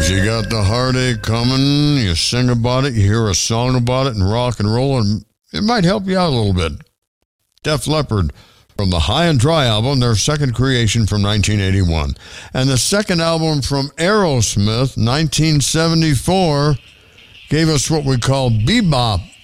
If you got the heartache coming, you sing about it, you hear a song about it and rock and roll, and it might help you out a little bit. Def Leppard from the High and Dry album, their second creation from 1981. And the second album from Aerosmith, 1974, gave us what we call bebop